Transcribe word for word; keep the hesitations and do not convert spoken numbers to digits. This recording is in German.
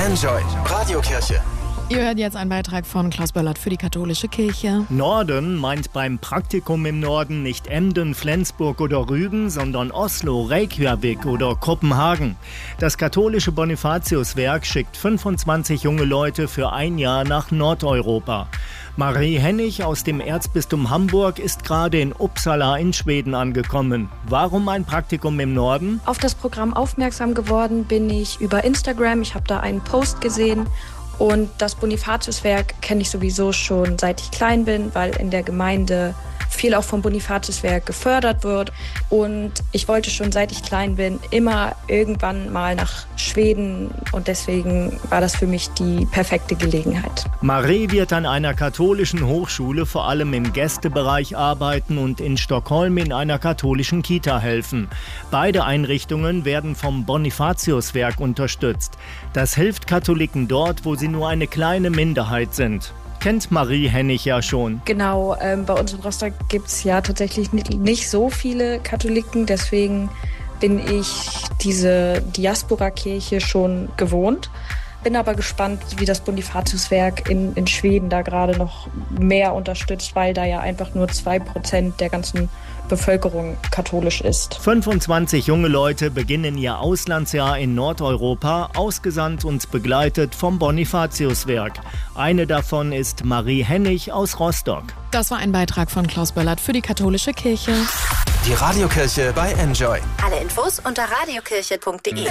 Enjoy Radiokirche. Ihr hört jetzt einen Beitrag von Klaus Böllert für die katholische Kirche. Norden meint beim Praktikum im Norden nicht Emden, Flensburg oder Rügen, sondern Oslo, Reykjavik oder Kopenhagen. Das katholische Bonifatiuswerk schickt fünfundzwanzig junge Leute für ein Jahr nach Nordeuropa. Marie Hennig aus dem Erzbistum Hamburg ist gerade in Uppsala in Schweden angekommen. Warum ein Praktikum im Norden? Auf das Programm aufmerksam geworden bin ich über Instagram. Ich habe da einen Post gesehen. Und das Bonifatiuswerk kenne ich sowieso schon seit ich klein bin, weil in der Gemeinde viel auch vom Bonifatiuswerk gefördert wird. Und ich wollte schon seit ich klein bin immer irgendwann mal nach Schweden. Und deswegen war das für mich die perfekte Gelegenheit. Marie wird an einer katholischen Hochschule vor allem im Gästebereich arbeiten und in Stockholm in einer katholischen Kita helfen. Beide Einrichtungen werden vom Bonifatiuswerk unterstützt. Das hilft Katholiken dort, wo sie nur eine kleine Minderheit sind. Kennt Marie Hennig ja schon. Genau, ähm, bei uns in Rostock gibt es ja tatsächlich nicht, nicht so viele Katholiken. Deswegen bin ich diese Diaspora-Kirche schon gewohnt. Bin aber gespannt, wie das Bonifatiuswerk in, in Schweden da gerade noch mehr unterstützt, weil da ja einfach nur zwei Prozent der ganzen Bevölkerung katholisch ist. fünfundzwanzig junge Leute beginnen ihr Auslandsjahr in Nordeuropa, ausgesandt und begleitet vom Bonifatiuswerk. Eine davon ist Marie Hennig aus Rostock. Das war ein Beitrag von Klaus Böllert für die katholische Kirche. Die Radiokirche bei Enjoy. Alle Infos unter radiokirche punkt de.